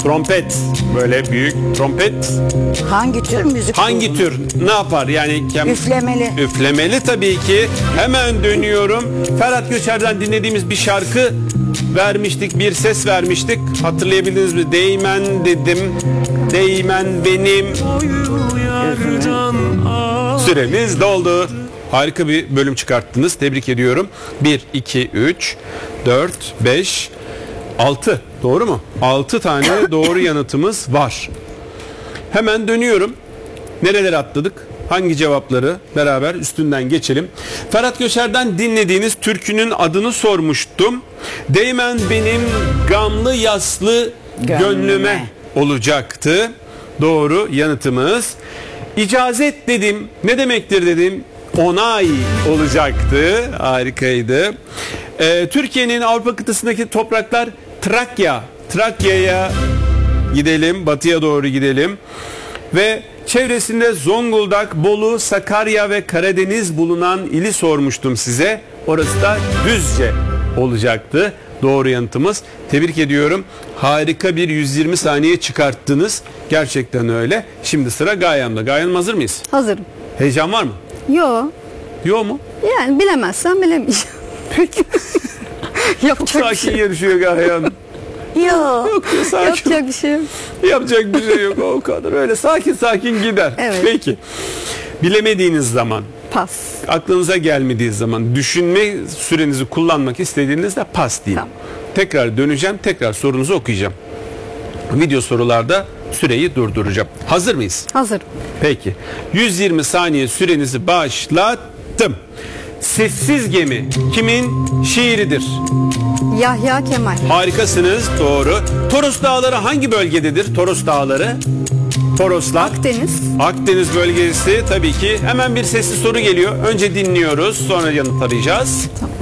Trompet. Böyle büyük trompet. Hangi tür müzik? Hangi tür? Ne yapar? Yani Üflemeli. Üflemeli tabii ki. Hemen dönüyorum. Ferhat Göçer'den dinlediğimiz bir şarkı vermiştik. Bir ses vermiştik. Hatırlayabildiniz mi? Değmen dedim. Değmen benim. Süremiz doldu. Harika bir bölüm çıkarttınız. Tebrik ediyorum. 1, 2, 3, 4, 5, 6. Doğru mu? 6 tane doğru yanıtımız var. Hemen dönüyorum. Nerelere atladık? Hangi cevapları beraber üstünden geçelim. Ferhat Göçer'den dinlediğiniz türkünün adını sormuştum. Değmen benim gamlı yaslı gönlüme olacaktı. Doğru yanıtımız. İcazet dedim. Ne demektir dedim. Onay olacaktı. Harikaydı. Türkiye'nin Avrupa kıtasındaki topraklar Trakya. Trakya'ya gidelim. Batıya doğru gidelim. Ve çevresinde Zonguldak, Bolu, Sakarya ve Karadeniz bulunan ili sormuştum size. Orası da Düzce olacaktı. Doğru yanıtımız. Tebrik ediyorum. Harika bir 120 saniye çıkarttınız. Gerçekten öyle. Şimdi sıra Gaye Hanım'da. Gaye Hanım hazır mıyız? Hazırım. Heyecan var mı? Yo. Yok mu? Yani bilemezsem bilemeyeceğim. Peki. Yapacak bir Sakin şey. yarışıyor Gaye Hanım. Yok. Yok diyor, sakin. Yapacak bir şey yok. Yapacak bir şey yok, o kadar. Öyle sakin sakin gider. Evet. Peki. Bilemediğiniz zaman, Pas. aklınıza gelmediği zaman, düşünme sürenizi kullanmak istediğinizde pas deyin. Tamam. Tekrar döneceğim, tekrar sorunuzu okuyacağım. Video sorularda süreyi durduracağım. Hazır mıyız? Hazırım. Peki. 120 saniye sürenizi başlattım. Sessiz Gemi kimin şiiridir? Yahya Kemal. Harikasınız, doğru. Toros Dağları hangi bölgededir? Toros Dağları. Toroslar. Akdeniz. Akdeniz bölgesi tabii ki. Hemen bir sesli soru geliyor. Önce dinliyoruz, sonra yanıt arayacağız. Tamam.